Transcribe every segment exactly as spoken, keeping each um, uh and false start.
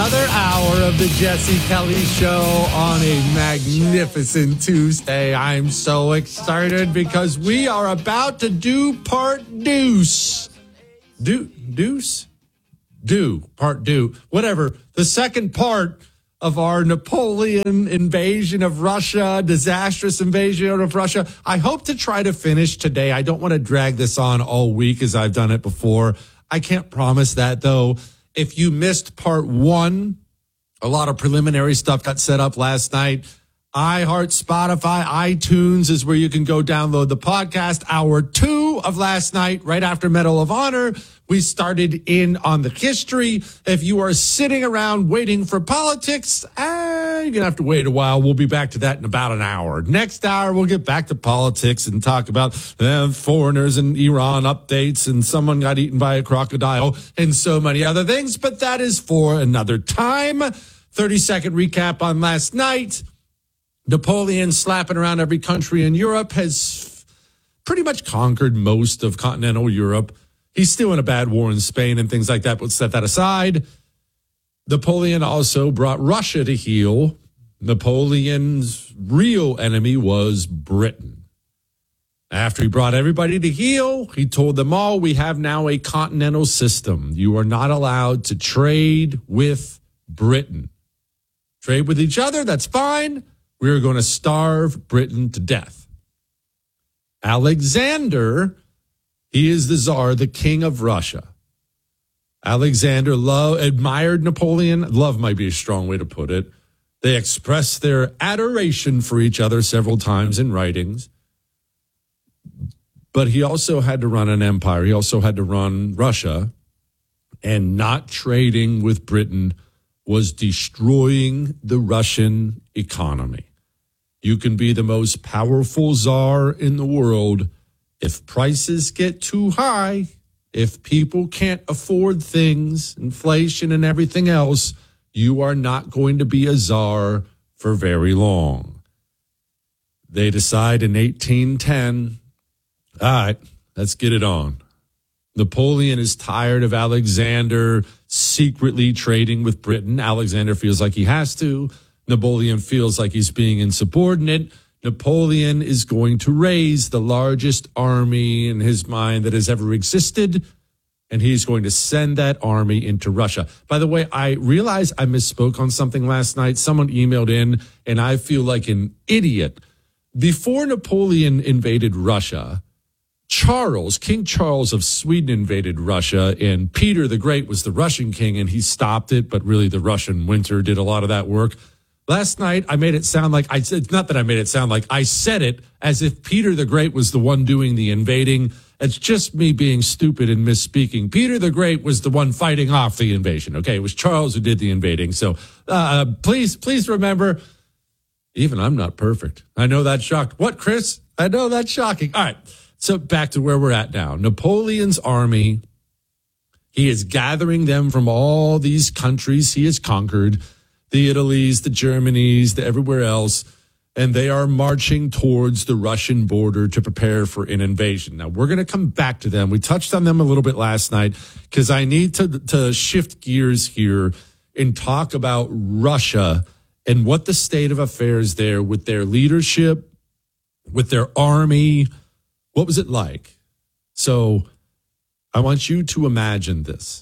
another hour of the Jesse Kelly Show on a magnificent Tuesday. I'm so excited because we are about to do part deuce. Do, deuce? Do, part do, whatever. The second part of our Napoleon invasion of Russia, disastrous invasion of Russia. I hope to try to finish today. I don't want to drag this on all week as I've done it before. I can't promise that, though. If you missed part one, a lot of preliminary stuff got set up last night. iHeart, Spotify, iTunes is where you can go download the podcast. Hour two of last night, right after Medal of Honor, we started in on the history. If you are sitting around waiting for politics, eh, you're going to have to wait a while. We'll be back to that in about an hour. Next hour, we'll get back to politics and talk about uh, foreigners and Iran updates and someone got eaten by a crocodile and so many other things. But that is for another time. thirty-second recap on last night. Napoleon, slapping around every country in Europe, has pretty much conquered most of continental Europe. He's still in a bad war in Spain and things like that, but set that aside. Napoleon also brought Russia to heel. Napoleon's real enemy was Britain. After he brought everybody to heel, he told them all, we have now a continental system. You are not allowed to trade with Britain. Trade with each other, that's fine. We're going to starve Britain to death. Alexander, he is the Tsar, the king of Russia. Alexander loved, admired Napoleon. Love might be a strong way to put it. They expressed their adoration for each other several times in writings. But he also had to run an empire. He also had to run Russia. And not trading with Britain was destroying the Russian economy. You can be the most powerful czar in the world. If prices get too high, if people can't afford things, inflation and everything else, you are not going to be a czar for very long. They decide in eighteen ten, all right, let's get it on. Napoleon is tired of Alexander secretly trading with Britain. Alexander feels like he has to. Napoleon feels like he's being insubordinate. Napoleon is going to raise the largest army in his mind that has ever existed, and he's going to send that army into Russia. By the way, I realized I misspoke on something last night. Someone emailed in, and I feel like an idiot. Before Napoleon invaded Russia, Charles, King Charles of Sweden invaded Russia, and Peter the Great was the Russian king, and he stopped it, but really the Russian winter did a lot of that work. Last night, I made it sound like, I said, not that I made it sound like, I said it as if Peter the Great was the one doing the invading. It's just me being stupid and misspeaking. Peter the Great was the one fighting off the invasion, okay? It was Charles who did the invading. So uh, please, please remember, even I'm not perfect. I know that's shocked. What, Chris? I know that's shocking. All right. So back to where we're at now. Napoleon's army, he is gathering them from all these countries he has conquered, the Italies, the Germanys, the everywhere else, and they are marching towards the Russian border to prepare for an invasion. Now, we're going to come back to them. We touched on them a little bit last night because I need to, to shift gears here and talk about Russia and what the state of affairs there with their leadership, with their army. What was it like? So I want you to imagine this.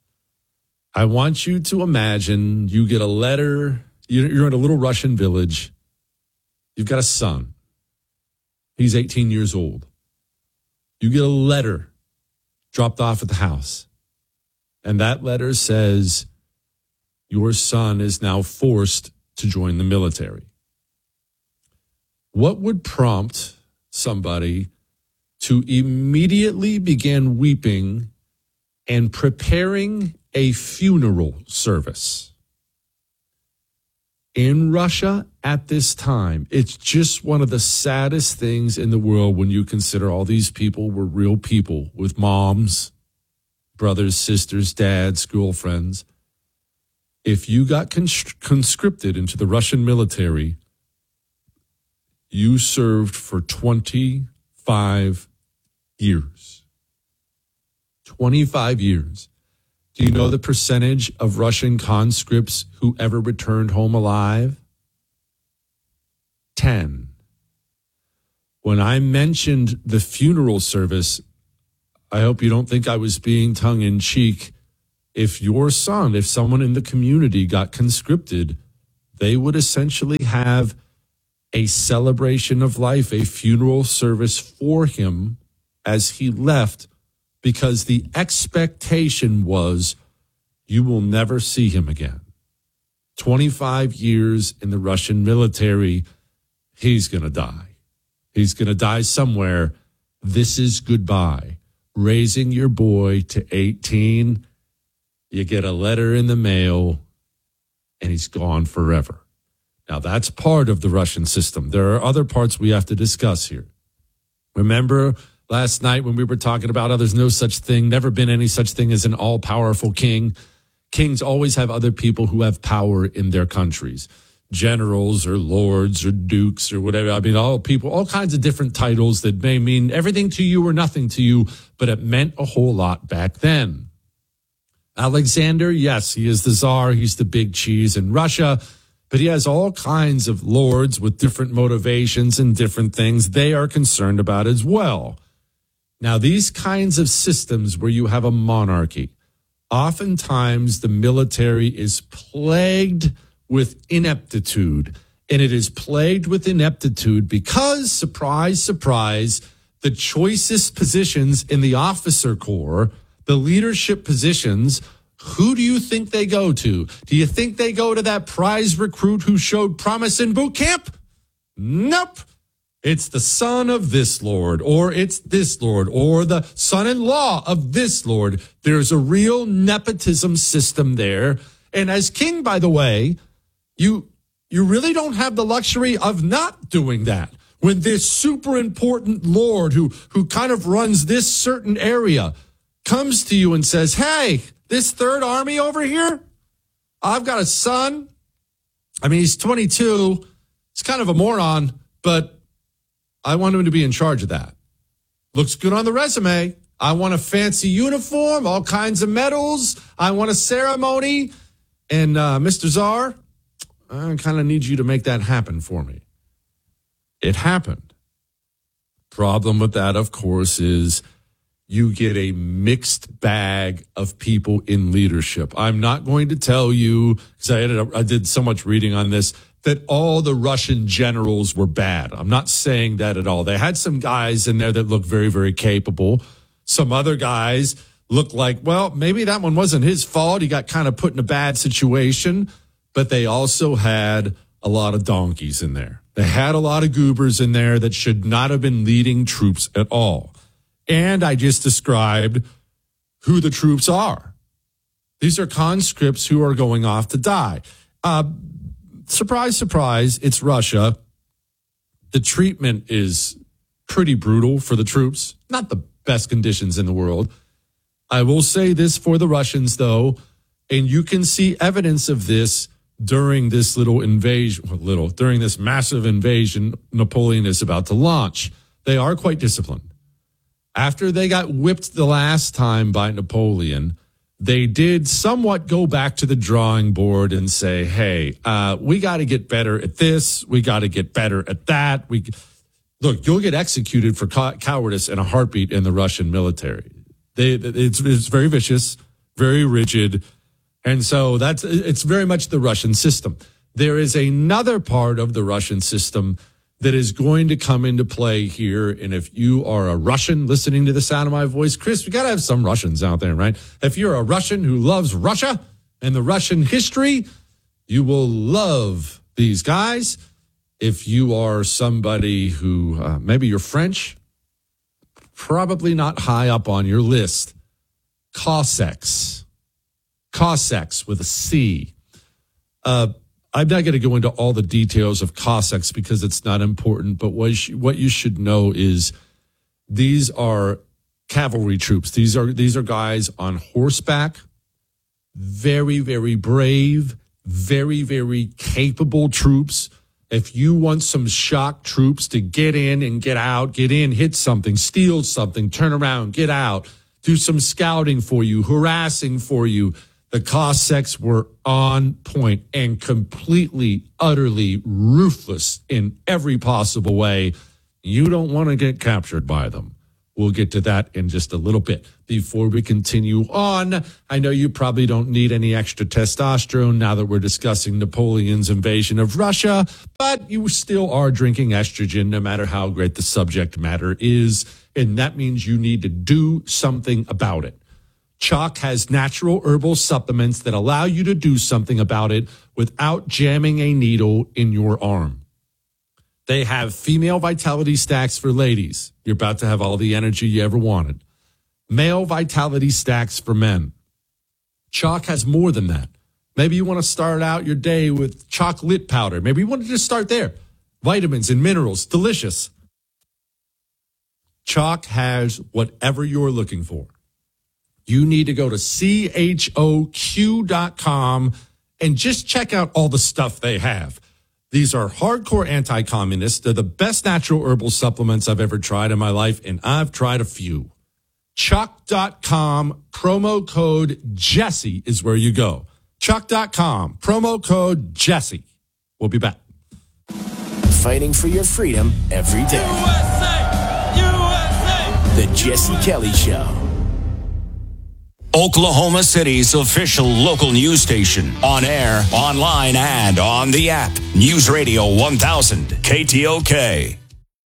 I want you to imagine you get a letter. You're in a little Russian village. You've got a son. He's eighteen years old. You get a letter dropped off at the house. And that letter says, your son is now forced to join the military. What would prompt somebody to immediately begin weeping and preparing a funeral service? In Russia at this time, it's just one of the saddest things in the world when you consider all these people were real people with moms, brothers, sisters, dads, girlfriends. If you got cons- conscripted into the Russian military, you served for twenty-five years. twenty-five years. Do you know the percentage of Russian conscripts who ever returned home alive? ten. When I mentioned the funeral service, I hope you don't think I was being tongue-in-cheek. If your son, if someone in the community got conscripted, they would essentially have a celebration of life, a funeral service for him as he left, because the expectation was you will never see him again. twenty-five years in the Russian military, he's going to die. He's going to die somewhere. This is goodbye. Raising your boy to eighteen, you get a letter in the mail, and he's gone forever. Now, that's part of the Russian system. There are other parts we have to discuss here. Remember last night when we were talking about, oh, there's no such thing, never been any such thing as an all-powerful king. Kings always have other people who have power in their countries. Generals or lords or dukes or whatever. I mean, all people, all kinds of different titles that may mean everything to you or nothing to you, but it meant a whole lot back then. Alexander, yes, he is the czar. He's the big cheese in Russia, but he has all kinds of lords with different motivations and different things they are concerned about as well. Now, these kinds of systems where you have a monarchy, oftentimes the military is plagued with ineptitude, and it is plagued with ineptitude because, surprise, surprise, the choicest positions in the officer corps, the leadership positions, who do you think they go to? Do you think they go to that prize recruit who showed promise in boot camp? Nope. It's the son of this lord, or it's this lord, or the son-in-law of this lord. There's a real nepotism system there. And as king, by the way, you you really don't have the luxury of not doing that. When this super important lord who who kind of runs this certain area comes to you and says, hey, this third army over here, I've got a son. I mean, he's twenty-two. He's kind of a moron, but I want him to be in charge of that. Looks good on the resume. I want a fancy uniform, all kinds of medals. I want a ceremony. And uh, Mister Tsar, I kind of need you to make that happen for me. It happened. Problem with that, of course, is you get a mixed bag of people in leadership. I'm not going to tell you, because I, ended up, I did so much reading on this, that all the Russian generals were bad. I'm not saying that at all. They had some guys in there that looked very, very capable. Some other guys looked like, well, maybe that one wasn't his fault. He got kind of put in a bad situation. But they also had a lot of donkeys in there. They had a lot of goobers in there that should not have been leading troops at all. And I just described who the troops are. These are conscripts who are going off to die. Uh, surprise, surprise, it's Russia. The treatment is pretty brutal for the troops. Not the best conditions in the world. I will say this for the Russians, though, and you can see evidence of this during this little invasion, well, little, during this massive invasion Napoleon is about to launch. They are quite disciplined. After they got whipped the last time by Napoleon, they did somewhat go back to the drawing board and say, hey, uh, we got to get better at this. We got to get better at that. We Look, you'll get executed for cow- cowardice in a heartbeat in the Russian military. They, it's, it's very vicious, very rigid. And so that's it's very much the Russian system. There is another part of the Russian system that is going to come into play here. And if you are a Russian listening to the sound of my voice, Chris, we got to have some Russians out there, right? If you're a Russian who loves Russia and the Russian history, you will love these guys. If you are somebody who, uh, maybe you're French, probably not high up on your list. Cossacks. Cossacks with a C. Uh, I'm not going to go into all the details of Cossacks because it's not important, but what you, what you should know is these are cavalry troops. These are these are guys on horseback, very, very brave, very, very capable troops. If you want some shock troops to get in and get out, get in, hit something, steal something, turn around, get out, do some scouting for you, harassing for you. The Cossacks were on point and completely, utterly ruthless in every possible way. You don't want to get captured by them. We'll get to that in just a little bit. Before we continue on, I know you probably don't need any extra testosterone now that we're discussing Napoleon's invasion of Russia, but you still are drinking estrogen no matter how great the subject matter is, and that means you need to do something about it. Choq has natural herbal supplements that allow you to do something about it without jamming a needle in your arm. They have female vitality stacks for ladies. You're about to have all the energy you ever wanted. Male vitality stacks for men. Choq has more than that. Maybe you want to start out your day with chocolate powder. Maybe you want to just start there. Vitamins and minerals, delicious. Choq has whatever you're looking for. You need to go to C H O Q dot com and just check out all the stuff they have. These are hardcore anti-communists. They're the best natural herbal supplements I've ever tried in my life, and I've tried a few. Choq dot com, promo code Jesse is where you go. Choq dot com, promo code Jesse. We'll be back. Fighting for your freedom every day. U S A! U S A! The Jesse Kelly Show. Oklahoma City's official local news station. On air, online, and on the app. News Radio one thousand, K T O K.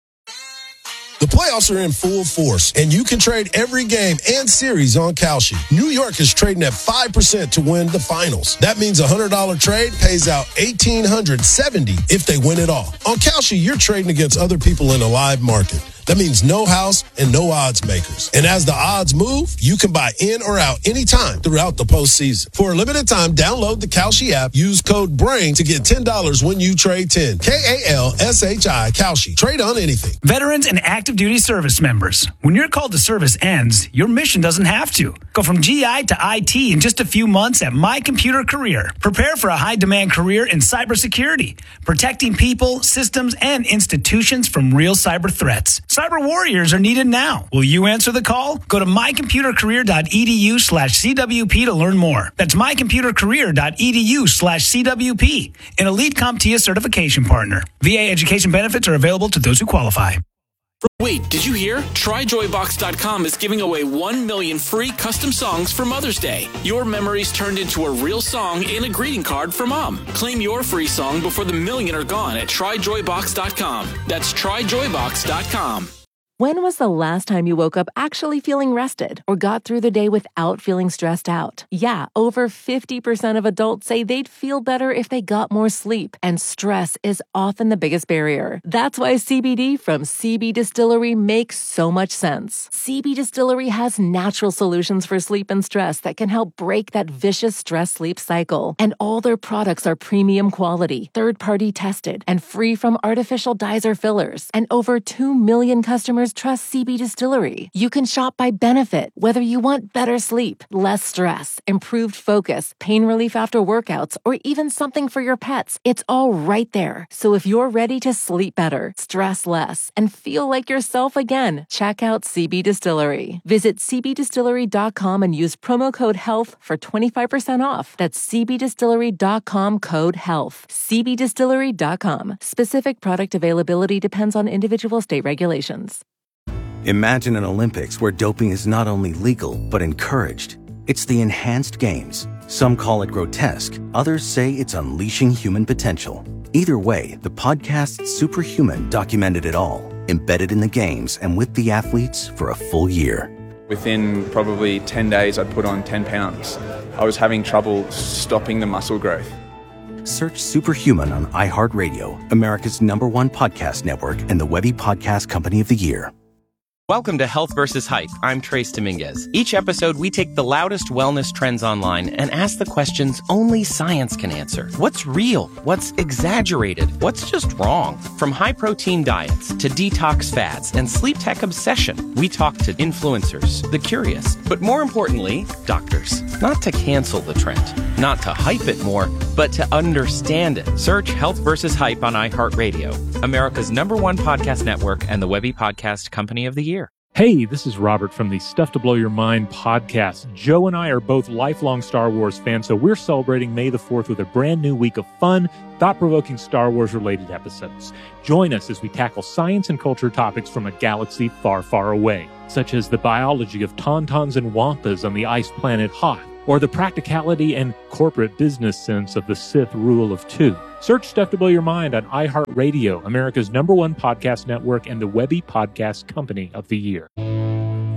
The playoffs are in full force, and you can trade every game and series on Kalshi. New York is trading at five percent to win the finals. That means a one hundred dollars trade pays out one thousand eight hundred seventy dollars if they win it all. On Kalshi, you're trading against other people in a live market. That means no house and no odds makers. And as the odds move, you can buy in or out anytime throughout the postseason. For a limited time, download the Kalshi app. Use code BRAIN to get ten dollars when you trade ten. K A L S H I, Kalshi. Trade on anything. Veterans and active duty service members. When your call to service ends, your mission doesn't have to. Go from G I to I T in just a few months at My Computer Career. Prepare for a high-demand career in cybersecurity, protecting people, systems, and institutions from real cyber threats. Cyber warriors are needed now. Will you answer the call? Go to mycomputercareer.edu slash CWP to learn more. That's mycomputercareer.edu slash CWP, an Elite CompTIA certification partner. V A education benefits are available to those who qualify. Wait, did you hear? Try Joy Box dot com is giving away one million free custom songs for Mother's Day. Your memories turned into a real song and a greeting card for Mom. Claim your free song before the million are gone at Try Joy Box dot com. That's Try Joy Box dot com. When was the last time you woke up actually feeling rested or got through the day without feeling stressed out? Yeah, over fifty percent of adults say they'd feel better if they got more sleep, and stress is often the biggest barrier. That's why C B D from C B Distillery makes so much sense. C B Distillery has natural solutions for sleep and stress that can help break that vicious stress-sleep cycle. And all their products are premium quality, third-party tested, and free from artificial dyes or fillers. And over two million customers trust C B Distillery. You can shop by benefit, whether you want better sleep, less stress, improved focus, pain relief after workouts, or even something for your pets. It's all right there. So if you're ready to sleep better, stress less, and feel like yourself again, check out C B Distillery. Visit C B distillery dot com and use promo code HEALTH for twenty-five percent off. That's C B distillery dot com code HEALTH. C B distillery dot com. Specific product availability depends on individual state regulations. Imagine an Olympics where doping is not only legal, but encouraged. It's the Enhanced Games. Some call it grotesque. Others say it's unleashing human potential. Either way, the podcast Superhuman documented it all, embedded in the games and with the athletes for a full year. Within probably ten days, I'd put on ten pounds. I was having trouble stopping the muscle growth. Search Superhuman on iHeartRadio, America's number one podcast network and the Webby Podcast Company of the Year. Welcome to Health versus Hype. I'm Trace Dominguez. Each episode, we take the loudest wellness trends online and ask the questions only science can answer. What's real? What's exaggerated? What's just wrong? From high-protein diets to detox fads and sleep tech obsession, we talk to influencers, the curious, but more importantly, doctors. Not to cancel the trend, not to hype it more, but to understand it. Search Health versus Hype on iHeartRadio, America's number one podcast network and the Webby Podcast Company of the Year. Hey, this is Robert from the Stuff to Blow Your Mind podcast. Joe and I are both lifelong Star Wars fans, so we're celebrating May the fourth with a brand new week of fun, thought-provoking Star Wars-related episodes. Join us as we tackle science and culture topics from a galaxy far, far away, such as the biology of tauntauns and wampas on the ice planet Hoth, or the practicality and corporate business sense of the Sith Rule of Two. Search Stuff to Blow Your Mind on iHeartRadio, America's number one podcast network and the Webby Podcast Company of the Year.